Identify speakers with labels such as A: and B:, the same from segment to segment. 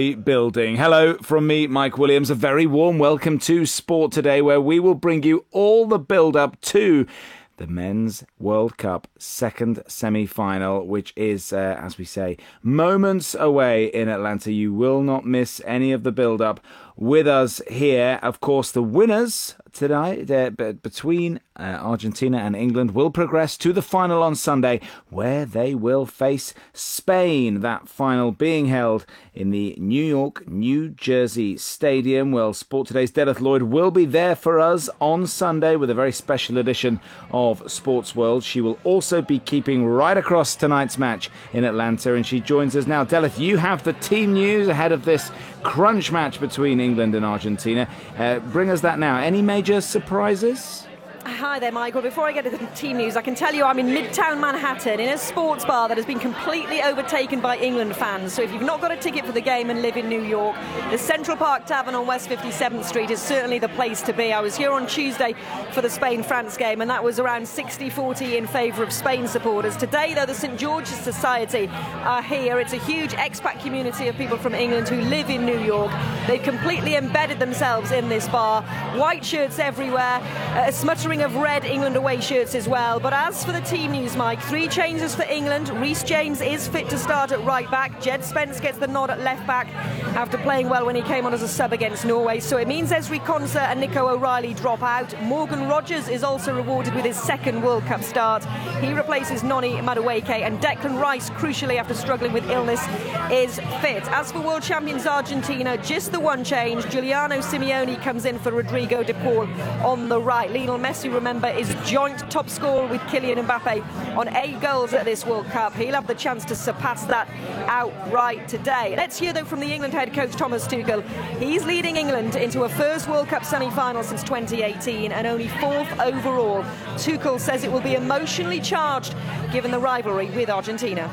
A: Building. Hello from me, Mike Williams. A very warm welcome to Sport Today, where we will bring you all the build-up to the Men's World Cup second semi-final, which is, as we say, moments away in Atlanta. You will not miss any of the build-up with us here. Of course, the winners tonight between Argentina and England will progress to the final on Sunday, where they will face Spain. That final being held in the New York, New Jersey Stadium. Well, Sport Today's Delith Lloyd will be there for us on Sunday with a very special edition of Sports World. She will also be keeping right across tonight's match in Atlanta, and she joins us now. Delith, you have the team news ahead of this crunch match between England and Argentina. Bring us that now. Any major surprises?
B: Hi there, Michael. Before I get to the team news, I can tell you I'm in Midtown Manhattan in a sports bar that has been completely overtaken by England fans. So if you've not got a ticket for the game and live in New York, the Central Park Tavern on West 57th Street is certainly the place to be. I was here on Tuesday for the Spain-France game, and that was around 60-40 in favour of Spain supporters. Today, though, the St George's Society are here. It's a huge expat community of people from England who live in New York. They've completely embedded themselves in this bar. White shirts everywhere, a smuttering of red England away shirts as well. But as for the team news, Mike, 3 changes for England. Reece James is fit to start at right back. Jed Spence gets the nod at left back after playing well when he came on as a sub against Norway. So it means Ezri Konsa and Nico O'Reilly drop out. Morgan Rogers is also rewarded with his second World Cup start. He replaces Noni Madueke, and Declan Rice, crucially after struggling with illness, is fit. As for world champions Argentina, just the one change. Giuliano Simeone comes in for Rodrigo de Paul on the right. Lionel Messi, remember, is joint top scorer with Kylian Mbappe on 8 goals at this World Cup. He'll have the chance to surpass that outright today. Let's hear, though, from the England head coach Thomas Tuchel. He's leading England into a first World Cup semi-final since 2018 and only 4th overall. Tuchel says it will be emotionally charged given the rivalry with Argentina.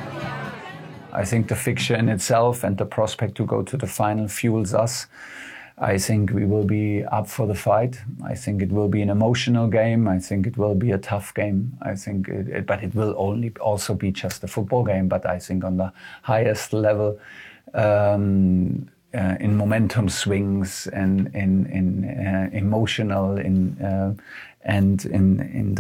C: I think the fixture in itself and the prospect to go to the final fuels us. I think we will be up for the fight. I think it will be an emotional game. I think it will be a tough game. I think, but it will only also be just a football game. But I think on the highest level, in momentum swings and in emotional, and in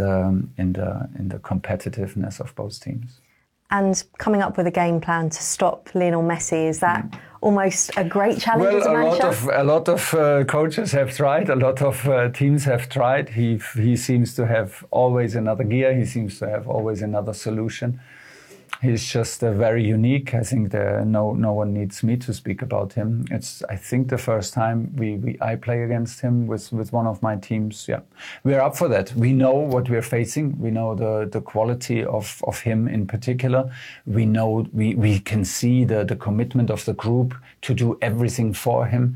C: the competitiveness of both teams.
D: And coming up with a game plan to stop Lionel Messi, is that almost a great challenge as a manager?
C: A lot of coaches have tried, a lot of teams have tried. He seems to have always another gear, he seems to have always another solution. He's just very unique. I think no one needs me to speak about him. It's, I think, the first time I play against him with one of my teams. Yeah, we're up for that. We know what we're facing. We know the quality of him in particular. We know we can see the commitment of the group to do everything for him.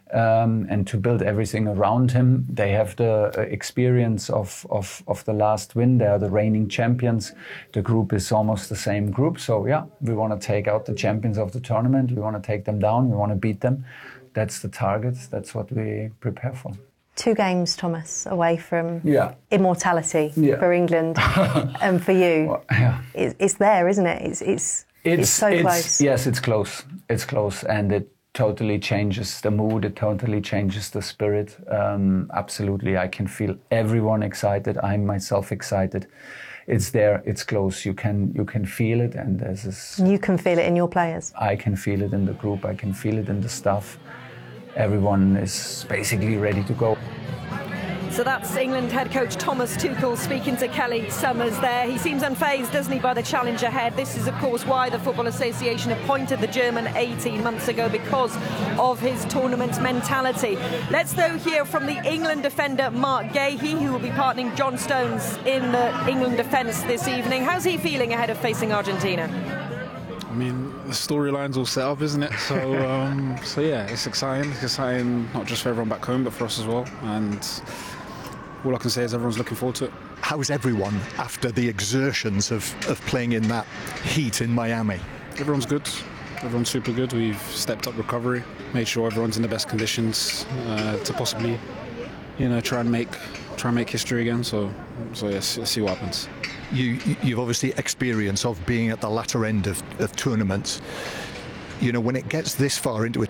C: And to build everything around him. They have the experience of the last win. They are the reigning champions. The group is almost the same group. So yeah, we want to take out the champions of the tournament. We want to take them down. We want to beat them. That's the target. That's what we prepare for. 2 games, Thomas, away from immortality for England and for you. Well, yeah.
D: It's there, isn't it? It's so close.
C: Yes, it's close. It's close, and it totally changes the mood, it totally changes the spirit. Absolutely, I can feel everyone excited. I'm myself excited. It's there, it's close. You can feel it, and there's this.
D: You can feel it in your players.
C: I can feel it in the group. I can feel it in the staff. Everyone is basically ready to go.
B: So that's England head coach Thomas Tuchel speaking to Kelly Summers there. He seems unfazed, doesn't he, by the challenge ahead. This is, of course, why the Football Association appointed the German 18 months ago, because of his tournament mentality. Let's, though, hear from the England defender Mark Gahey, who will be partnering John Stones in the England defence this evening. How's he feeling ahead of facing Argentina?
E: I mean, the storyline's all set up, isn't it? So, so yeah, it's exciting. It's exciting not just for everyone back home, but for us as well. And all I can say is everyone's looking forward to it.
F: How's everyone after the exertions of playing in that heat in Miami?
E: Everyone's good. Everyone's super good. We've stepped up recovery, made sure everyone's in the best conditions to possibly, try and make history again. So yes, let's see what happens.
F: You've obviously experience of being at the latter end of tournaments. When it gets this far into a